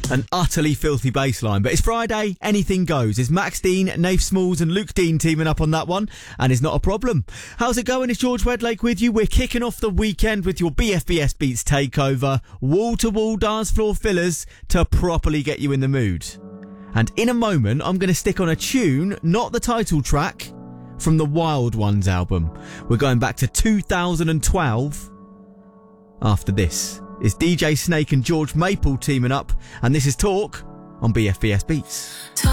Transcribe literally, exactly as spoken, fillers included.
An utterly filthy bass line, but it's Friday, anything goes. It's Max Dean, Nath Smalls and Luke Dean teaming up on that one, and it's not a problem. How's it going? It's George Wedlake with you. We're kicking off the weekend with your B F B S Beats takeover, wall-to-wall dance floor fillers to properly get you in the mood. And in a moment, I'm going to stick on a tune, not the title track, from the Wild Ones album. We're going back to two thousand twelve. After this is D J Snake and George Maple teaming up, and this is Talk on B F B S Beats.